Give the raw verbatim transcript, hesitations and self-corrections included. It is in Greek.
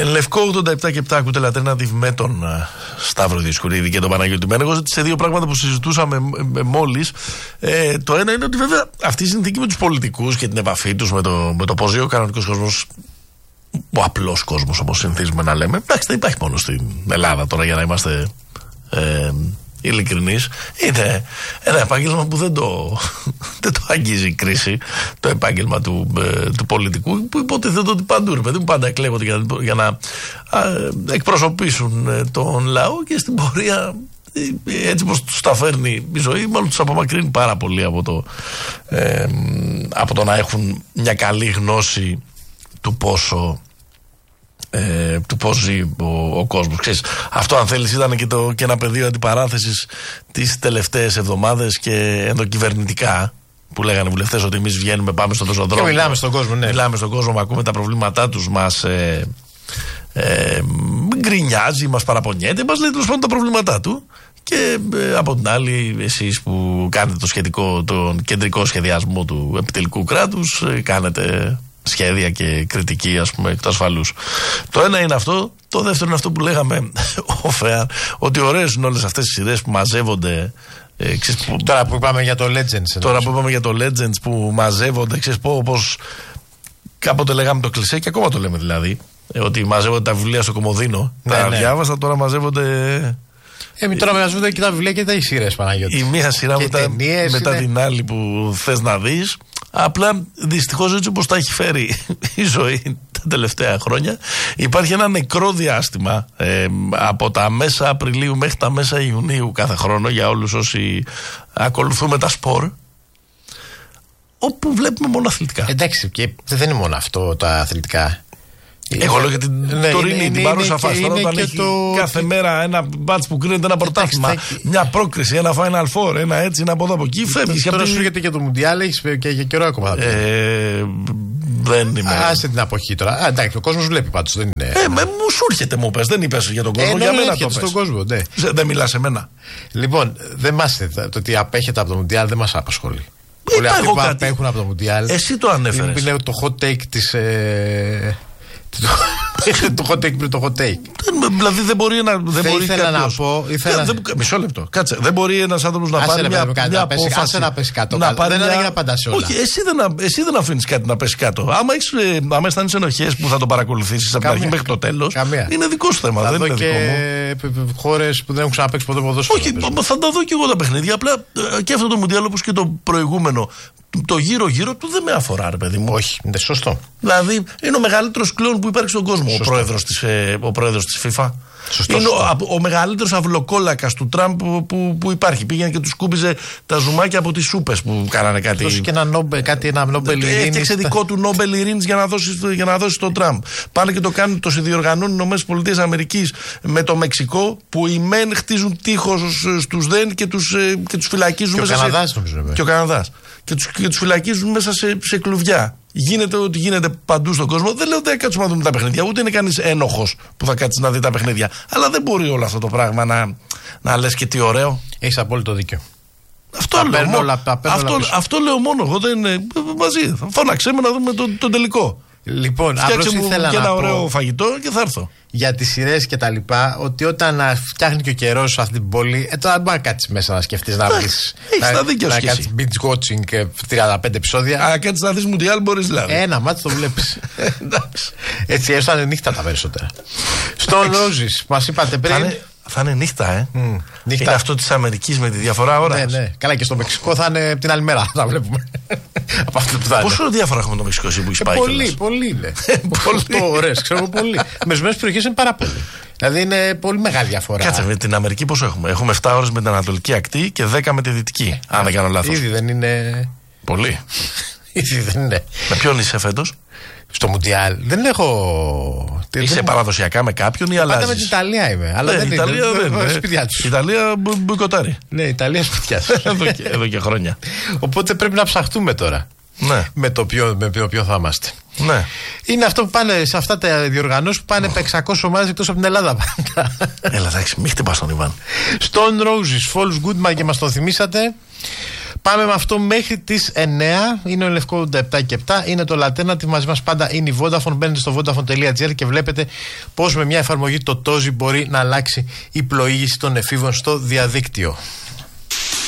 Λευκό ογδόντα επτά και επτά ακούτε Alternative με τον uh, Σταύρο Δισκουρίδη και τον Παναγιώτη Μένεγο. Σε δύο πράγματα που συζητούσαμε ε, μόλις. Ε, το ένα είναι ότι βέβαια αυτή η συνθήκη με τους πολιτικούς και την επαφή τους με το, με το πώς ζει ο κανονικός κόσμος, ο απλός κόσμος όπως συνηθίζουμε να λέμε. Εντάξει, δεν υπάρχει μόνο στην Ελλάδα τώρα, για να είμαστε ε, ειλικρινείς. Είναι ένα επάγγελμα που δεν το, δεν το αγγίζει η κρίση, το επάγγελμα του, ε, του πολιτικού, που υποτίθεται ότι παντού, παιδί μου, πάντα εκλέγονται για, για να α, εκπροσωπήσουν ε, τον λαό, και στην πορεία, ε, έτσι πως τους τα φέρνει η ζωή, μάλλον τους απομακρύνει πάρα πολύ από το, ε, από το να έχουν μια καλή γνώση του πόσο Ε, του πώς ζει ο, ο κόσμος. Ξέρεις, αυτό αν θέλεις ήταν και, το, και ένα πεδίο αντιπαράθεσης τις τελευταίες εβδομάδες και ενδοκυβερνητικά, που λέγανε βουλευτές ότι εμείς βγαίνουμε, πάμε στον πεζοδρόμιο. Και μιλάμε στον κόσμο, ναι. Μιλάμε στον κόσμο, ακούμε τα προβλήματά τους, μας ε, ε, γκρινιάζει, μας παραπονιέται, μας λέει τέλος πάντων τα προβλήματά του. Και ε, από την άλλη, εσείς που κάνετε το σχετικό, τον κεντρικό σχεδιασμό του επιτελικού κράτους, ε, κάνετε σχέδια και κριτική, ας πούμε, εκ του ασφαλούς. Το ένα είναι αυτό. Το δεύτερο είναι αυτό που λέγαμε οφέα, ότι ωραίες είναι όλες αυτές τις ιδέες που μαζεύονται. Ε, ξέρεις, που, τώρα που είπαμε για το Legends. Τώρα που είπαμε για το Legends που μαζεύονται, ξέρεις, πω, όπως κάποτε λέγαμε το κλισέ και ακόμα το λέμε δηλαδή, ε, ότι μαζεύονται τα βιβλία στο Κομοδίνο. Ναι, τα ναι. διάβασα, τώρα μαζεύονται. Ε, τώρα μαζεύονται και τα βιβλία και τα σειρές, Παναγιώτη. Η μία σειρά μετά, μετά είναι... την άλλη που θες να δεις. Απλά δυστυχώς έτσι όπως τα έχει φέρει η ζωή τα τελευταία χρόνια, υπάρχει ένα νεκρό διάστημα ε, από τα μέσα Απριλίου μέχρι τα μέσα Ιουνίου κάθε χρόνο, για όλους όσοι ακολουθούμε τα σπορ, όπου βλέπουμε μόνο αθλητικά. Εντάξει, και δεν είναι μόνο αυτό τα αθλητικά. Εγώ λέω για την ναι, τωρινή, την παρούσα φάση. Τώρα όταν έχει το... κάθε μέρα ένα μπάτς που κρίνεται, ένα πρωτάθλημα, μια πρόκριση, ένα Final Four, ένα έτσι, ένα από εδώ από εκεί, φεύγει. Τώρα από... σου έρχεται και το Μουντιάλ, έχει και για καιρό ακόμα. Ε, δεν είμαι. Άσε την αποχή τώρα. Α, εντάξει, ο κόσμος βλέπει πάντως, δεν είναι. Ε, με, μου σου έρχεται, μου πες, δεν είπες για τον κόσμο, ε, για μένα το πες. Στον κόσμο, ναι. Δεν μιλάς σε μένα. Λοιπόν, δεν μας, το ότι απέχεται από το Μουντιάλ δεν μας απασχολεί. Όλοι αυτοί που απέχουν από το Μουντιάλ. Εσύ το ανέφερες. Είναι το hot take της. Ε... το hot take πριν το hot take. Δηλαδή δεν μπορεί να. Δεν μπορεί ήθελα να πω. Ήθελα... Δεν, μισό λεπτό. Κάτσε. Δεν μπορεί ένας άνθρωπος να πάρει μια, μια, μια απόφαση. Άσε να πέσει κάτω. Να δεν είναι να πάντα σε όλα. Όχι, εσύ δεν, εσύ δεν αφήνεις κάτι να πέσει κάτω. Άμα, έχεις, άμα αισθάνεσαι ενοχές που θα το παρακολουθήσεις από την αρχή μέχρι το τέλος, είναι δικό σου θέμα. Δεν είναι δικό μου. Χώρες που δεν έχουν ξαναπαίξει ποτέ ποδόσφαιρο. Όχι, θα τα δω και εγώ τα παιχνίδια. Απλά και αυτό το Μουντιάλ όπως και το προηγούμενο, το γύρω-γύρω του δεν με αφορά, ρε παιδί μου. Όχι, είναι σωστό. Δηλαδή είναι ο μεγαλύτερος κλόουν που υπάρχει στον κόσμο, ο πρόεδρος της, ε, ο πρόεδρος της FIFA. Σωστό, είναι σωστό. Ο, ο μεγαλύτερος αυλοκόλακας του Τραμπ που, που, που υπάρχει. Πήγαινε και του σκούπιζε τα ζουμάκια από τις σούπες που κάνανε κάτι. Δώσε και ένα Νόμπελ, κάτι, ένα Νόμπελ Ειρήνης. Έφτιαξε δικό του Νόμπελ Ειρήνης για να δώσει, για να δώσει στον Τραμπ. Πάνε και το κάνουν, το συνδιοργανώνουν οι ΗΠΑ με το Μεξικό, που οι μεν χτίζουν τείχος στους δεν και τους, και τους φυλακίζουν και μέσα ο Καναδάς, σε. Νομίζω, και ο Καναδάς. Και τους, και τους φυλακίζουν μέσα σε, σε κλουβιά. Γίνεται ό,τι γίνεται παντού στον κόσμο. Δεν λέω ότι θα κάτσουμε να δούμε τα παιχνίδια, ούτε είναι κανείς ένοχος που θα κάτσει να δει τα παιχνίδια. Αλλά δεν μπορεί όλο αυτό το πράγμα να, να λες και τι ωραίο. Έχεις απόλυτο δίκιο. Αυτό, λέω, μόνο, όλα, αυτό, αυτό λέω μόνο εγώ. Δεν, μαζί. Φώναξέ με να δούμε τον, τον τελικό. Λοιπόν, φτιάξε μου και ένα ωραίο πω... φαγητό και θα έρθω. Για τις σειρές και τα λοιπά, ότι όταν φτιάχνει και ο καιρός σε αυτή την πόλη, ε, τώρα δεν μπορεί να κάτσεις μέσα να σκεφτείς να βρεις. Να, να κάτσεις binge watching τριάντα πέντε επεισόδια. Α, κάτσεις να δεις Μουντιάλ μπορείς δηλαδή. Ένα μάτι το βλέπεις. Έτσι, έστω είναι νύχτα τα περισσότερα. Στο Roses, μας είπατε πριν. Θα είναι νύχτα, ε. Mm, νύχτα. Είναι αυτό της Αμερικής με τη διαφορά ώρας. Ναι, ναι. Καλά, και στο Μεξικό θα είναι την άλλη μέρα. Θα βλέπουμε. Από αυτό που θα είναι. Πόσο διάφορα έχουμε το Μεξικό εσύ που έχεις ε, πάει. Πολύ, πολύ είναι. οκτώ ώρες, ξέρω πολύ. Με ορισμένες περιοχές είναι πάρα πολύ. Δηλαδή είναι πολύ μεγάλη διαφορά. Κάτσε, με την Αμερική πόσο έχουμε. Έχουμε επτά ώρες με την Ανατολική ακτή και δέκα με τη Δυτική. Αν δεν κάνω λάθος. Ήδη δεν είναι. Πολύ. Ήδη δεν είναι. Με ποιον είσαι φέτος? Στο Μουντιάλ. Δεν έχω. Είσαι δεν... παραδοσιακά με κάποιον ή αλλάζεις? Πάντα με την Ιταλία είμαι. Αλλά ναι, δεν Ιταλία είναι. Δεν είναι. Σπιτιά τους. Ιταλία μποϊκοτάρει. Ναι, Ιταλία σπιτιά τους. εδώ, και, εδώ και χρόνια. Οπότε πρέπει να ψαχτούμε τώρα. Ναι. Με το ποιο, με ποιο, ποιο θα είμαστε. Ναι. Είναι αυτό που πάνε σε αυτά τα διοργανώσεις που πάνε oh. εξακόσιες ομάδες εκτός από την Ελλάδα πάντα. Έλα, εντάξει, μην χτυπάς τον Ιβάν. Stone Roses, Falls Goodman και μας το θυμήσατε. Πάμε με αυτό μέχρι τις εννέα. Είναι ο Λευκό ογδόντα επτά και επτά. Είναι το Alternative. Μαζί μας πάντα είναι η Vodafone. Μπαίνετε στο vodafone τελεία gr και βλέπετε πώς με μια εφαρμογή το Tozi μπορεί να αλλάξει η πλοήγηση των εφήβων στο διαδίκτυο.